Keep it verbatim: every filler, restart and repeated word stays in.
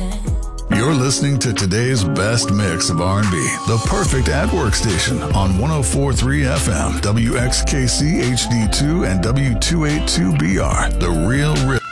You're listening to today's best mix of R and B, the perfect at-work station on one oh four point three F M, W X K C H D two and W two eighty-two B R, the real, real.